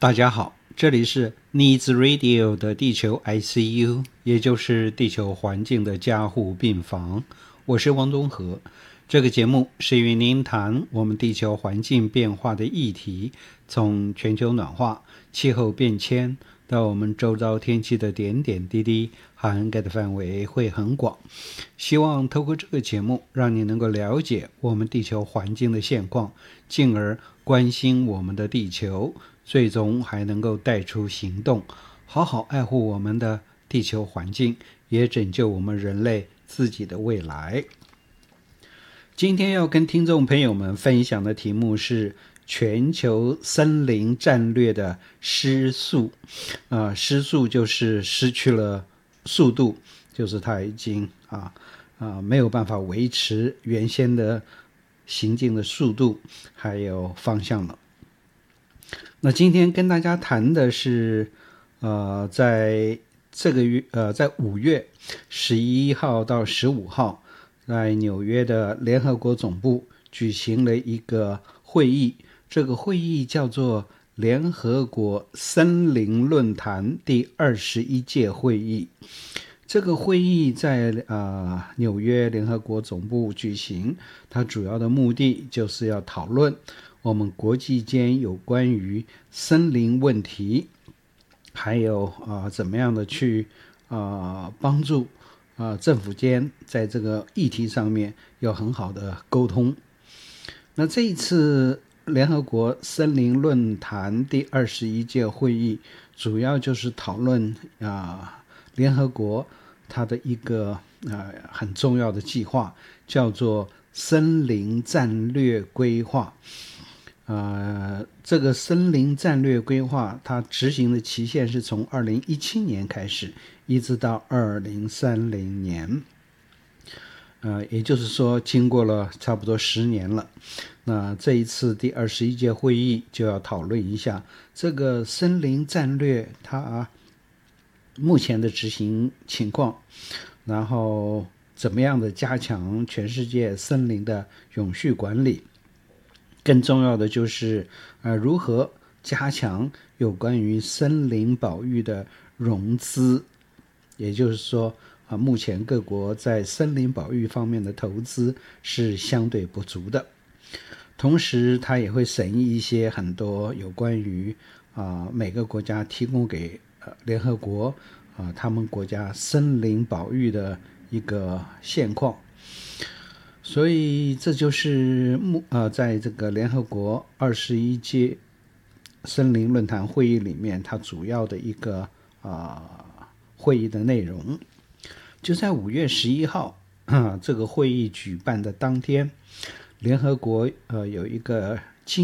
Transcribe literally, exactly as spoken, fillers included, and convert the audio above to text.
大家好，这里是 Needs Radio 的地球 I C U， 也就是地球环境的加护病房。我是汪东和。这个节目是与您谈我们地球环境变化的议题，从全球暖化、气候变迁到我们周遭天气的点点滴滴，涵盖的范围会很广。希望透过这个节目，让你能够了解我们地球环境的现况，进而关心我们的地球，最终还能够带出行动，好好爱护我们的地球环境，也拯救我们人类自己的未来。今天要跟听众朋友们分享的题目是全球森林战略的失速。啊，失速就是失去了速度，就是它已经啊啊没有办法维持原先的行进的速度还有方向了。那今天跟大家谈的是，呃，在这个月，呃，在五月十一号到十五号，在纽约的联合国总部举行了一个会议，这个会议叫做联合国森林论坛第二十一届会议。这个会议在呃纽约联合国总部举行，它主要的目的就是要讨论我们国际间有关于森林问题，还有啊、呃、怎么样的去啊、呃、帮助啊、呃、政府间在这个议题上面有很好的沟通。那这一次联合国森林论坛第二十一届会议，主要就是讨论啊、呃、联合国它的一个呃很重要的计划，叫做森林战略规划。呃，这个森林战略规划它执行的期限是从二零一七年开始，一直到二零三零年。呃，也就是说，经过了差不多十年了。那这一次第二十一届会议就要讨论一下这个森林战略它目前的执行情况，然后怎么样的加强全世界森林的永续管理。更重要的就是，呃，如何加强有关于森林保育的融资，也就是说，啊，目前各国在森林保育方面的投资是相对不足的。同时，它也会审议一些很多有关于啊、呃、每个国家提供给呃联合国啊、呃、他们国家森林保育的一个现况。所以这就是目呃，在这个联合国二十一届森林论坛会议里面，它主要的一个啊、呃、会议的内容，就在五月十一号、啊、这个会议举办的当天，联合国呃有一个